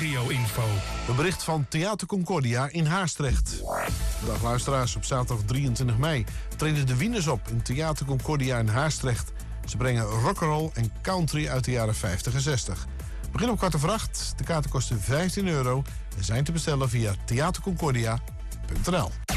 regio-info. Een bericht van Theater Concordia in Haastrecht. Dag luisteraars, op zaterdag 23 mei treden de Wieners op in Theater Concordia in Haastrecht. Ze brengen rock'n'roll en country uit de jaren 50 en 60. Begin om 7:15. De kaarten kosten €15 en zijn te bestellen via theaterconcordia.nl.